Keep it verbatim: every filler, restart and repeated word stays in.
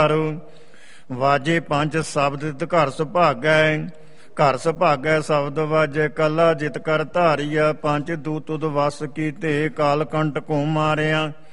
ਵਾਜੇ ਪੰਜ ਸ਼ਬਦ ਘਰ ਸੁਭਾਗੈ, ਘਰ ਸੁਭਾਗੈ ਸ਼ਬਦ ਵਾਜੈ ਕਲਾ ਜਿਤ ਕਰ ਧਾਰੀਆ। ਪੰਜ ਦੂਤ ਉਦ ਵਸ ਕੀਤੇ ਕਾਲ ਕੰਟ ਕੋ ਮਾਰਿਆ,